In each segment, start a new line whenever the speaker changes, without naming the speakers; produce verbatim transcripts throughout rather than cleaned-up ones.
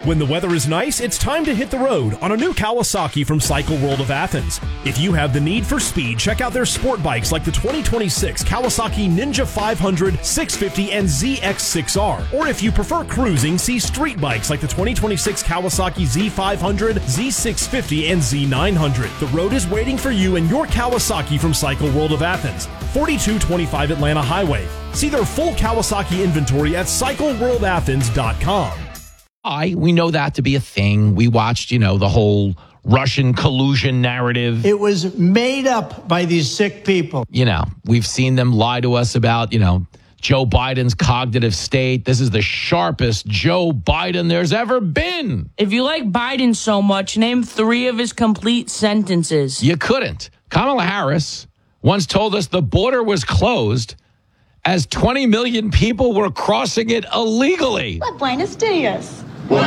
When the weather is nice, it's time to hit the road on a new Kawasaki from Cycle World of Athens. If you have the need for speed, check out their sport bikes like the twenty twenty-six Kawasaki Ninja five hundred, six fifty, and Z X six R. Or if you prefer cruising, see street bikes like the twenty twenty-six Kawasaki Z five hundred, Z six fifty, and Z nine hundred. The road is waiting for you in your Kawasaki from Cycle World of Athens, forty-two twenty-five Atlanta Highway. See their full Kawasaki inventory at cycle world athens dot com.
I, we know that to be a thing. We watched, you know, the whole Russian collusion narrative.
It was made up by these sick people.
You know, we've seen them lie to us about, you know, Joe Biden's cognitive state. This is the sharpest Joe Biden there's ever been.
If you like Biden so much, name three of his complete sentences.
You couldn't. Kamala Harris once told us the border was closed as twenty million people were crossing it illegally.
Well, buenos dias.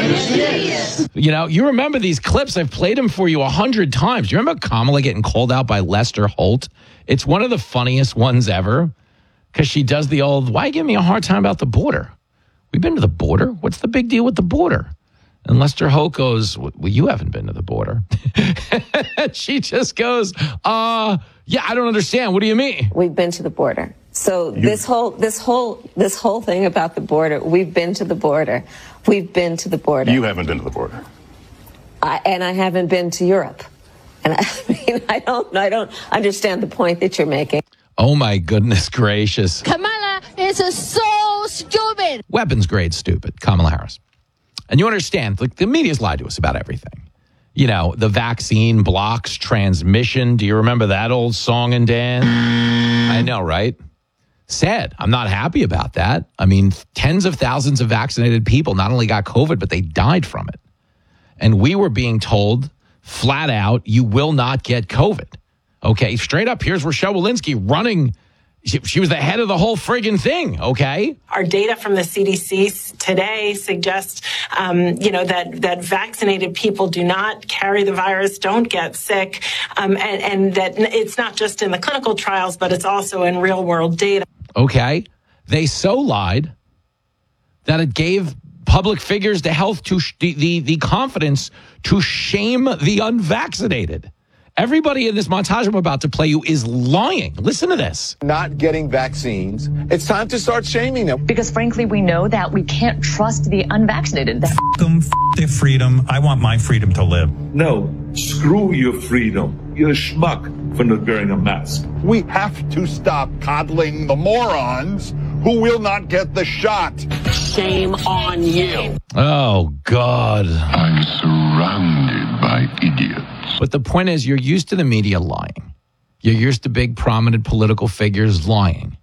You know, you remember these clips. I've played them for you a hundred times. You remember Kamala getting called out by Lester Holt? It's one of the funniest ones ever because she does the old, why give me a hard time about the border? We've been to the border. What's the big deal with the border? And Lester Holt goes, well, you haven't been to the border. She just goes, uh, yeah, I don't understand. What do you mean?
We've been to the border. So you, this whole this whole this whole thing about the border, we've been to the border. We've been to the border.
You haven't been to the border.
I, and I haven't been to Europe. And I mean, I don't I don't understand the point that you're making.
Oh my goodness gracious.
Kamala is so stupid.
Weapons grade stupid, Kamala Harris. And you understand, like the media's lied to us about everything. You know, the vaccine blocks transmission. Do you remember that old song and dance? I know, right? Sad. I'm not happy about that. I mean, tens of thousands of vaccinated people not only got COVID, but they died from it. And we were being told flat out, you will not get COVID. Okay, straight up, here's Rochelle Walensky running. She, she was the head of the whole friggin' thing, okay?
Our data from the C D C today suggests, um, you know, that, that vaccinated people do not carry the virus, don't get sick, um, and, and that it's not just in the clinical trials, but it's also in real-world data.
Okay, they so lied that it gave public figures the health to sh- the, the the confidence to shame the unvaccinated. Everybody in this montage I'm about to play you is lying. Listen to this.
Not getting vaccines. It's time to start shaming them.
Because frankly, we know that we can't trust the unvaccinated.
F them, f their freedom. I want my freedom to live.
No, screw your freedom. You're a schmuck for not wearing a mask.
We have to stop coddling the morons who will not get the shot.
Shame on you.
Oh, God.
I'm surrounded by idiots.
But the point is, you're used to the media lying. You're used to big, prominent political figures lying.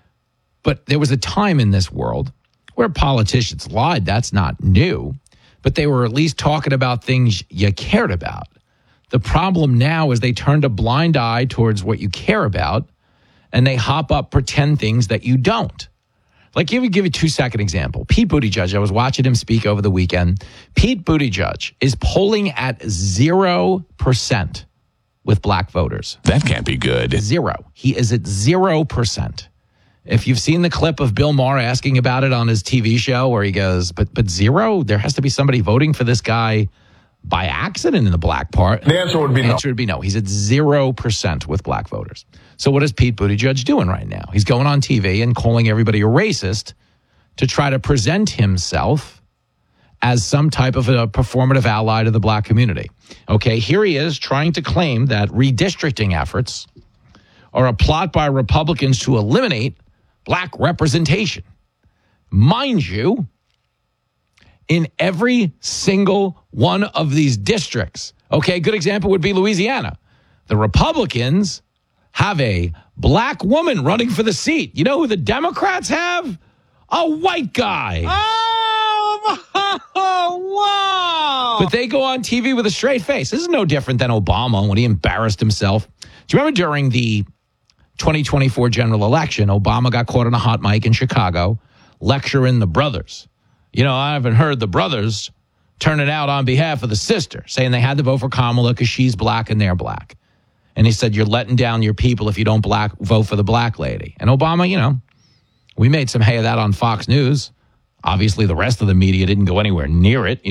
But there was a time in this world where politicians lied. That's not new. But they were at least talking about things you cared about. The problem now is they turned a blind eye towards what you care about, and they hop up, pretend things that you don't. Like, give me give you a two-second example. Pete Buttigieg, I was watching him speak over the weekend. Pete Buttigieg is polling at zero percent with black voters.
That can't be good.
Zero. He is at zero percent. If you've seen the clip of Bill Maher asking about it on his T V show where he goes, but but zero? There has to be somebody voting for this guy by accident in the black part.
The answer would be
the
no.
answer would be no. He's at zero percent with black voters. So what is Pete Buttigieg doing right now? He's going on T V and calling everybody a racist to try to present himself as some type of a performative ally to the black community. Okay, here he is trying to claim that redistricting efforts are a plot by Republicans to eliminate black representation. Mind you, in every single one of these districts, okay, a good example would be Louisiana. The Republicans have a black woman running for the seat. You know who the Democrats have? A white guy.
Oh, wow.
But they go on T V with a straight face. This is no different than Obama when he embarrassed himself. Do you remember during the twenty twenty-four general election, Obama got caught on a hot mic in Chicago lecturing the brothers? You know, I haven't heard the brothers turning out on behalf of the sister, saying they had to vote for Kamala because she's black and they're black. And he said, you're letting down your people if you don't black vote for the black lady. And Obama, you know, we made some hay of that on Fox News. Obviously, the rest of the media didn't go anywhere near it.